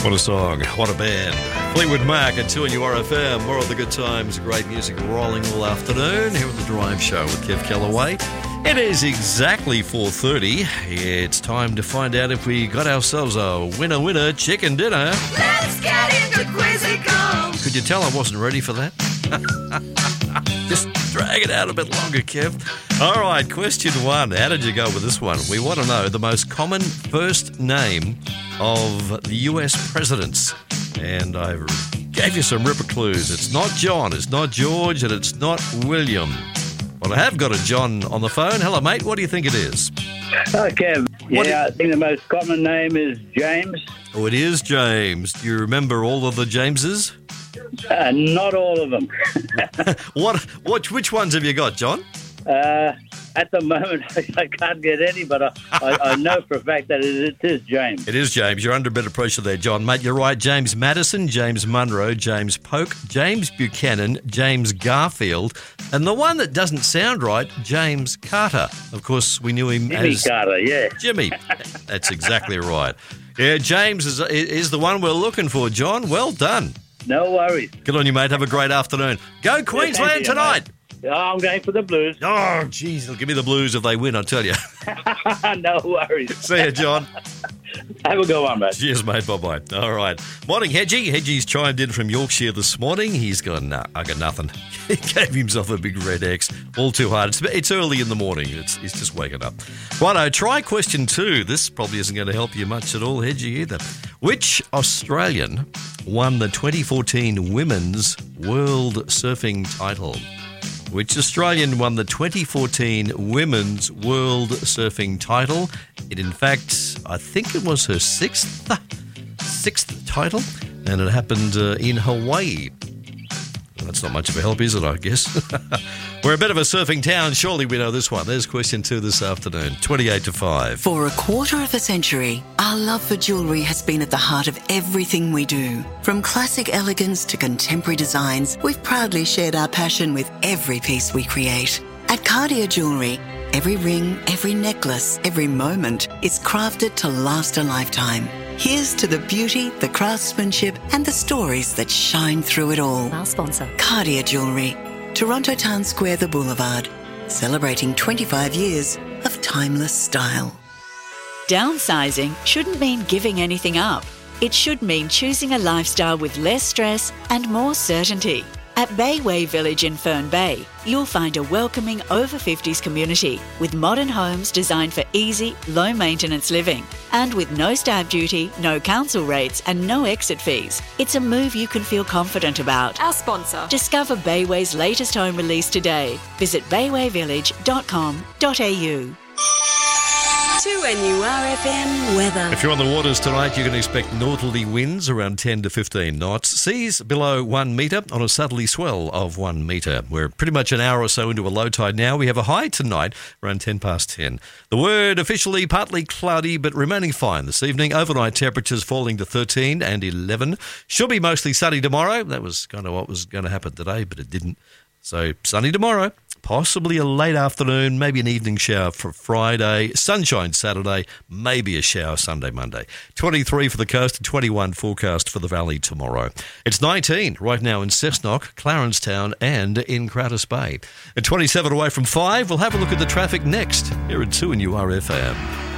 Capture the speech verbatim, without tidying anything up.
What a song, what a band. Fleetwood Mac and two N U R F M. More of the good times, great music rolling all afternoon here at the Drive Show with Kev Callaway. It is exactly four thirty. It's time to find out if we got ourselves a winner-winner chicken dinner. Let's get into Quizzical. Could you tell I wasn't ready for that? Just drag it out a bit longer, Kev. All right, question one. How did you go with this one? We want to know the most common first name of the U S presidents. And I gave you some ripper clues. It's not John, it's not George, and it's not William. Well, I have got a John on the phone. Hello, mate. What do you think it is? Okay. What Yeah, do- I think the most common name is James. Oh, it is James. Do you remember all of the Jameses? Uh, not all of them. What? What? Which ones have you got, John? uh, at the moment, I can't get any, but I, I, I know for a fact that it, it is James. It is James. You're under a bit of pressure there, John. Mate, you're right. James Madison, James Munro, James Polk, James Buchanan, James Garfield, and the one that doesn't sound right, James Carter. Of course, we knew him Jimmy as Carter, yeah. Jimmy. That's exactly right. Yeah, James is is the one we're looking for, John. Well done. No worries. Good on you, mate. Have a great afternoon. Go Queensland you, tonight. Oh, I'm going for the Blues. Oh, jeez. They'll give me the blues if they win, I tell you. No worries. See you, John. Have a good one, mate. Cheers, mate. Bye-bye. All right. Morning, Hedgie. Hedgie's chimed in from Yorkshire this morning. He's gone, nah, I got nothing. He gave himself a big red X. All too hard. It's, it's early in the morning. It's, he's just waking up. Righto, try question two. This probably isn't going to help you much at all, Hedgie, either. Which Australian won the twenty fourteen Women's World Surfing title? Which Australian won the twenty fourteen Women's World Surfing title? It, in fact, I think it was her sixth, sixth title, and it happened uh, in Hawaii. Well, that's not much of a help, is it, I guess? We're a bit of a surfing town. Surely we know this one. There's question two this afternoon, twenty-eight to five. For a quarter of a century, our love for jewellery has been at the heart of everything we do. From classic elegance to contemporary designs, we've proudly shared our passion with every piece we create. At Cartier Jewellery, every ring, every necklace, every moment is crafted to last a lifetime. Here's to the beauty, the craftsmanship, and the stories that shine through it all. Our sponsor. Cartier Jewellery, Toronto Town Square, the Boulevard, celebrating twenty-five years of timeless style. Downsizing shouldn't mean giving anything up. It should mean choosing a lifestyle with less stress and more certainty. At Bayway Village in Fern Bay, you'll find a welcoming over fifties community with modern homes designed for easy, low-maintenance living. And with no stamp duty, no council rates and no exit fees, it's a move you can feel confident about. Our sponsor. Discover Bayway's latest home release today. Visit bayway village dot com dot a u. two N U R F M weather. If you're on the waters tonight, you can expect northerly winds around ten to fifteen knots. Seas below one metre on a southerly swell of one metre. We're pretty much an hour or so into a low tide now. We have a high tonight around ten past ten. The word officially partly cloudy but remaining fine this evening. Overnight temperatures falling to thirteen and eleven. Should be mostly sunny tomorrow. That was kind of what was going to happen today, but it didn't. So sunny tomorrow. Possibly a late afternoon, maybe an evening shower for Friday, sunshine Saturday, maybe a shower Sunday, Monday. twenty-three for the coast and twenty-one forecast for the valley tomorrow. It's nineteen right now in Cessnock, Clarencetown and in Crowders Bay. At twenty-seven away from five, we'll have a look at the traffic next here at two N U R F M.